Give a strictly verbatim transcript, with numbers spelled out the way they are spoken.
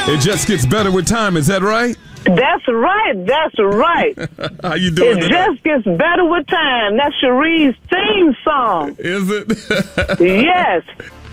It just gets better with time. Is that right? That's right. That's right. How you doing It today? just gets better with time. That's Cherie's theme song. Is it? Yes.